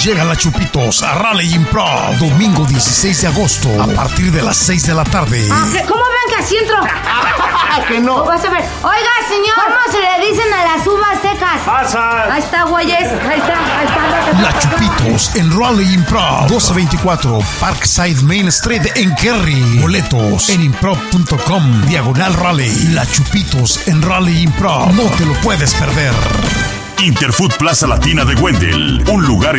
Llega la Chupitos a Raleigh Improv, domingo 16 de agosto, a partir de las 6 de la tarde. ¿Cómo ven que así entro? Que no. Vas a ver. Oiga, señor, ¿cómo se le dicen a las uvas secas? Pasa. Ahí está, güeyes. Ahí está. La Chupitos en Raleigh Improv, 1224 Parkside Main Street en Kerry. Boletos en improv.com/Raleigh. La Chupitos en Raleigh Improv. No te lo puedes perder. Interfood Plaza Latina de Wendell, un lugar